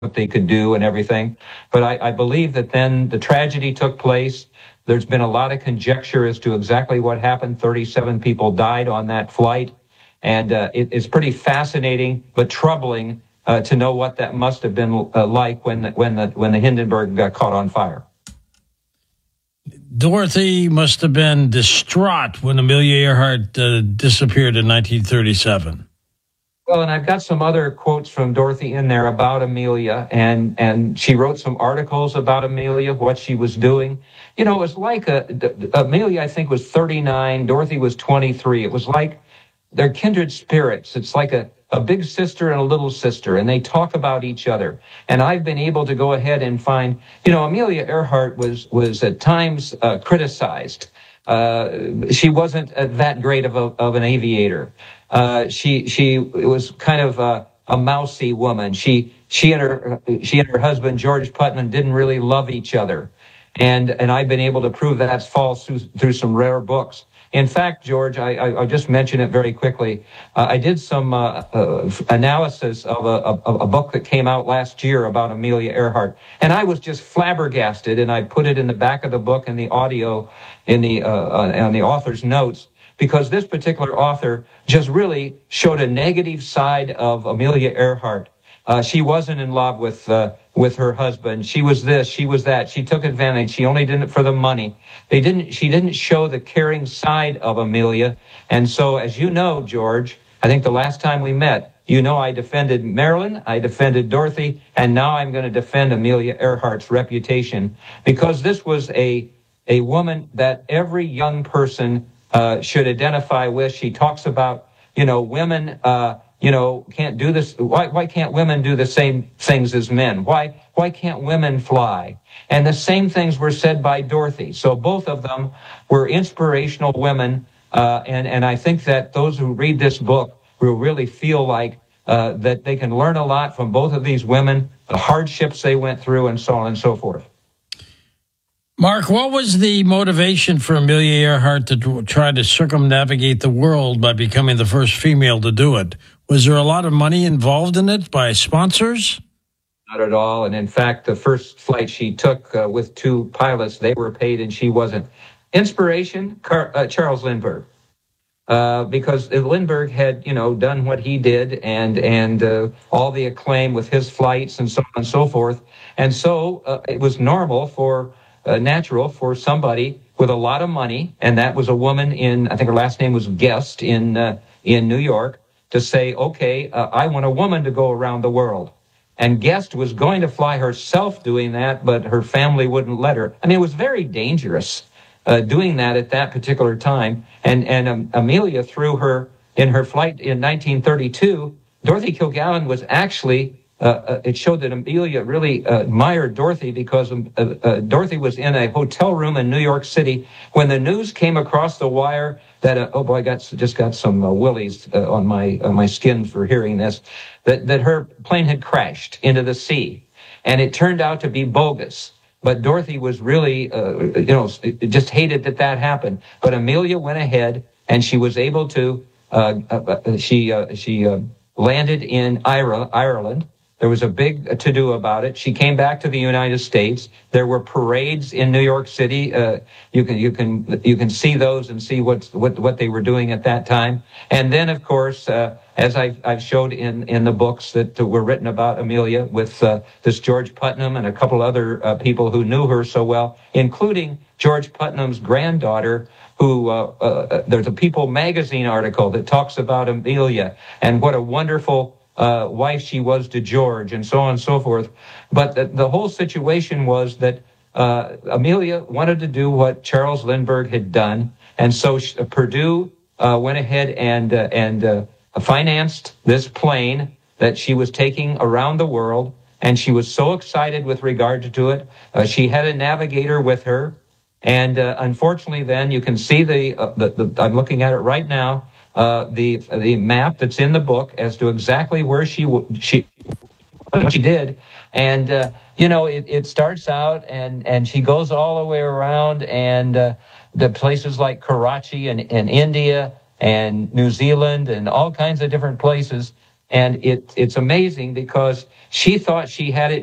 what they could do and everything. But I believe that then the tragedy took place. There's been a lot of conjecture as to exactly what happened. 37 people died on that flight. And it's pretty fascinating but troubling to know what that must have been like when the Hindenburg got caught on fire. Dorothy must have been distraught when Amelia Earhart disappeared in 1937. Well, and I've got some other quotes from Dorothy in there about Amelia, and she wrote some articles about Amelia, what she was doing. You know, it was like Amelia, I think, was 39, Dorothy was 23. It was like they're kindred spirits. It's like a big sister and a little sister, and they talk about each other. And I've been able to go ahead and find, you know, Amelia Earhart was at times criticized. She wasn't that great of an aviator. She was kind of a mousy woman. She and her husband George Putnam didn't really love each other, and I've been able to prove that's false through some rare books. In fact, George, I'll just mention it very quickly. I did some analysis of a book that came out last year about Amelia Earhart, and I was just flabbergasted. And I put it in the back of the book in the audio, in the on the author's notes, because this particular author just really showed a negative side of Amelia Earhart. She wasn't in love with her husband. She was this, she was that. She took advantage. She only did it for the money. She didn't show the caring side of Amelia. And so, as you know, George, I think the last time we met, you know, I defended Marilyn, I defended Dorothy, and now I'm going to defend Amelia Earhart's reputation, because this was a woman that every young person should identify with. She talks about, you know, women, can't do this. Why can't women do the same things as men? Why can't women fly? And the same things were said by Dorothy. So both of them were inspirational women. And I think that those who read this book will really feel like that they can learn a lot from both of these women, the hardships they went through, and so on and so forth. Mark, what was the motivation for Amelia Earhart to try to circumnavigate the world by becoming the first female to do it? Was there a lot of money involved in it by sponsors? Not at all. And in fact, the first flight she took with two pilots, they were paid and she wasn't. Inspiration, Charles Lindbergh. Because Lindbergh had, you know, done what he did and all the acclaim with his flights and so on and so forth. And so it was natural for somebody with a lot of money, and that was a woman in, I think her last name was Guest in New York, to say, okay, I want a woman to go around the world. And Guest was going to fly herself doing that, but her family wouldn't let her. I mean, it was very dangerous doing that at that particular time. And Amelia, in her flight in 1932, Dorothy Kilgallen was actually, it showed that Amelia really admired Dorothy, because Dorothy was in a hotel room in New York City when the news came across the wire that, oh boy, I just got some willies on my skin for hearing this, that her plane had crashed into the sea. And it turned out to be bogus. But Dorothy was really, just hated that happened. But Amelia went ahead, and she was able to, she landed in Ireland. There was a big to-do about it. She came back to the United States. There were parades in New York City. You can see those and see what they were doing at that time. And then, of course, as I've showed in the books that were written about Amelia, with this George Putnam and a couple other people who knew her so well, including George Putnam's granddaughter, who there's a People magazine article that talks about Amelia and what a wonderful wife she was to George, and so on and so forth. But the whole situation was that Amelia wanted to do what Charles Lindbergh had done, and so Purdue went ahead and financed this plane that she was taking around the world, and she was so excited with regard to it. She had a navigator with her, and unfortunately, then you can see I'm looking at it right now. The map that's in the book as to exactly where she did, and it starts out and she goes all the way around, and the places like Karachi and India and New Zealand and all kinds of different places, And it's amazing because she thought she had it